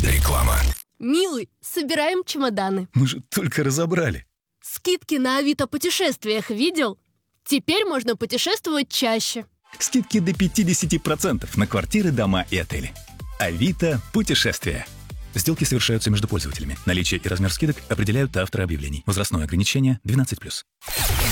Реклама. Милый, собираем чемоданы. Мы же только разобрали. Скидки на Авито путешествиях видел? Теперь можно путешествовать чаще. Скидки до 50% на квартиры, дома и отели. Авито путешествия. Сделки совершаются между пользователями. Наличие и размер скидок определяют авторы объявлений. Возрастное ограничение 12+.